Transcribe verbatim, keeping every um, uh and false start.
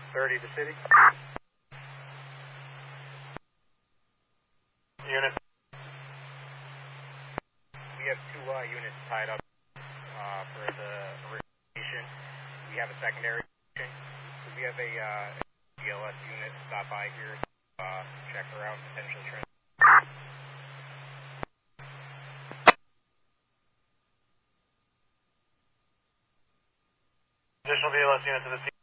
thirty to city. Unit. We have two uh, units tied up uh, for the origination. We have a secondary. So we have a uh, G L S unit stop by here to uh, check her out, potentially transfer. Additional V L S unit to the scene.